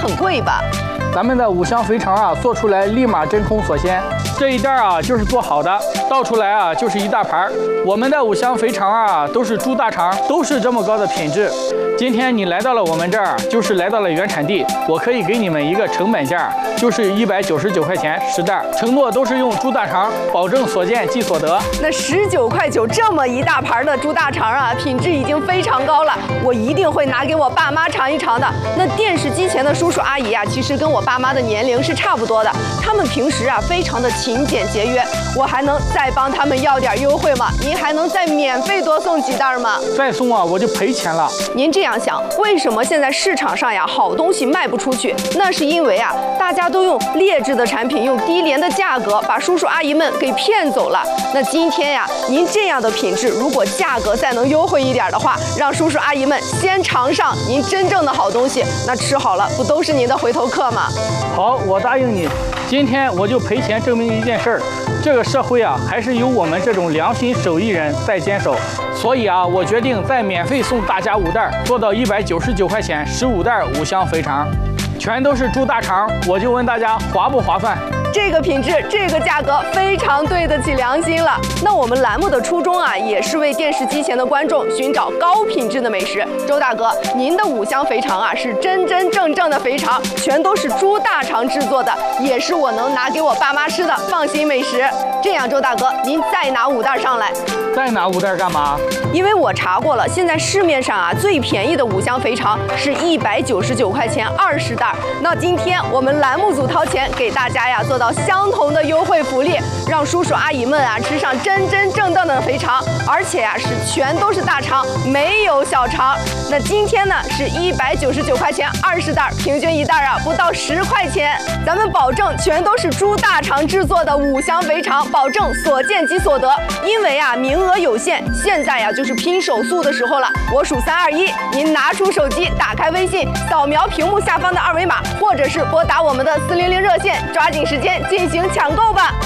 很贵吧？ 咱们的五香肥肠啊，做出来立马真空锁鲜。这一袋啊就是做好的，倒出来啊就是一大盘。我们的五香肥肠啊都是猪大肠，都是这么高的品质。今天你来到了我们这儿，就是来到了原产地，我可以给你们一个成本价，就是199块钱10袋，承诺都是用猪大肠，保证所见即所得。 那19.9块这么一大盘的猪大肠啊，品质已经非常高了，我一定会拿给我爸妈尝一尝的。那电视机前的叔叔阿姨啊，其实跟我爸妈的年龄是差不多的，他们平时啊非常的勤俭节约，我还能再帮他们要点优惠吗？您还能再免费多送几袋吗？ 再送啊我就赔钱了。 您这样想，为什么现在市场上呀好东西卖不出去？那是因为啊大家都用劣质的产品，用低廉的价格把叔叔阿姨们给骗走了。那今天呀，您这样的品质，如果价格再能优惠一点的话，让叔叔阿姨们先尝上您真正的好东西，那吃好了不都是您的回头客吗？ 好，我答应你，今天我就赔钱证明一件事儿，这个社会啊还是有我们这种良心手艺人在坚守。所以啊，我决定再免费送大家5袋，做到199块钱15袋五香肥肠，全都是猪大肠。我就问大家划不划算？ 这个品质，这个价格非常对得起良心了。那我们栏目的初衷啊，也是为电视机前的观众寻找高品质的美食。周大哥，您的五香肥肠啊，是真真正正的肥肠，全都是猪大肠制作的，也是我能拿给我爸妈吃的放心美食。这样，周大哥，您再拿5袋上来。 再拿5袋干嘛？ 因为我查过了，现在市面上啊最便宜的五香肥肠是199块钱20袋。那今天我们栏目组掏钱给大家呀做到相同的优惠福利，让叔叔阿姨们啊吃上真真正正的肥肠，而且啊是全都是大肠，没有小肠。那今天呢是199块钱20袋，平均一袋啊不到10块钱。咱们保证全都是猪大肠制作的五香肥肠，保证所见即所得。因为啊名额有限，现在呀就是拼手速的时候了。我数3、2、1，您拿出手机，打开微信，扫描屏幕下方的2维码，或者是拨打我们的400热线，抓紧时间进行抢购吧。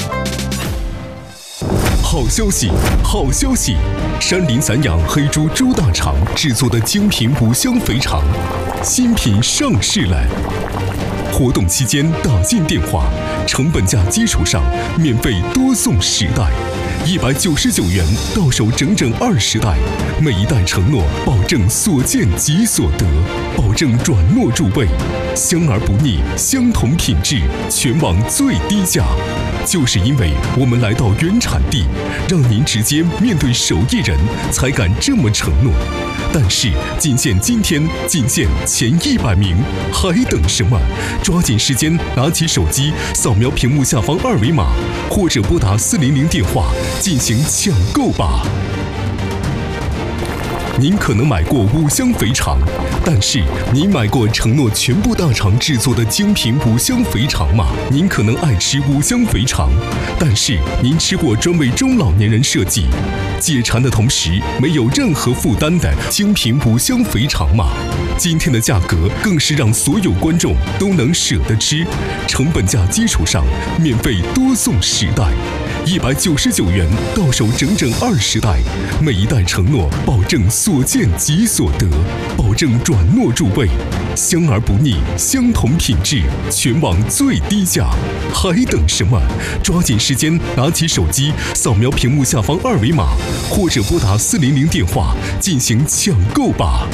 好消息，好消息！山林散养黑猪猪大肠制作的精品五香肥肠，新品上市了。活动期间打进电话，成本价基础上免费多送10袋，199元到手整整20袋，每一袋承诺保证所见即所得，保证转诺入味，香而不腻，相同品质，全网最低价。就是因为我们来到原产地，让您直接面对手艺人，才敢这么承诺。但是仅限今天，仅限前100名，还等什么？抓紧时间，拿起手机，扫描屏幕下方2维码，或者拨打400电话进行抢购吧。您可能买过五香肥肠，但是您买过承诺全部大肠制作的精品五香肥肠吗？您可能爱吃五香肥肠，但是您吃过专为中老年人设计、解馋的同时没有任何负担的精品五香肥肠吗？今天的价格更是让所有观众都能舍得吃，成本价基础上免费多送10袋，199元到手整整20袋，每一袋承诺保证所见即所得，保证转诺入味，香而不腻，相同品质，全网最低价，还等什么？抓紧时间，拿起手机，扫描屏幕下方2维码，或者拨打400电话进行抢购吧。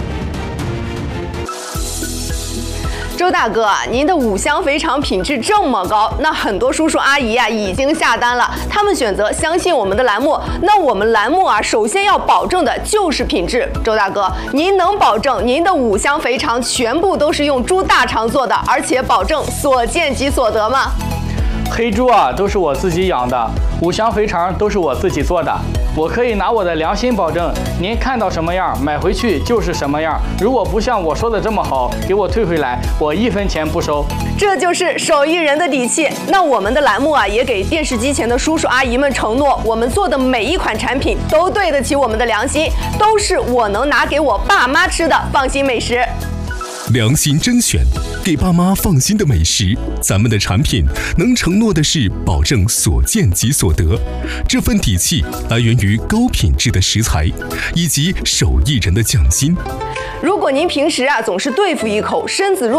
周大哥，您的五香肥肠品质这么高，那很多叔叔阿姨啊已经下单了，他们选择相信我们的栏目。那我们栏目啊，首先要保证的就是品质。周大哥，您能保证您的五香肥肠全部都是用猪大肠做的，而且保证所见即所得吗？ 黑猪啊都是我自己养的，五香肥肠都是我自己做的，我可以拿我的良心保证，您看到什么样买回去就是什么样。如果不像我说的这么好，给我退回来，我1分钱不收。 这就是手艺人的底气。那我们的栏目啊，也给电视机前的叔叔阿姨们承诺，我们做的每一款产品都对得起我们的良心，都是我能拿给我爸妈吃的放心美食。 良心甄选，给爸妈放心的美食。咱们的产品能承诺的是保证所见即所得，这份底气来源于高品质的食材以及手艺人的匠心。 如果您平时啊总是对付一口，身子弱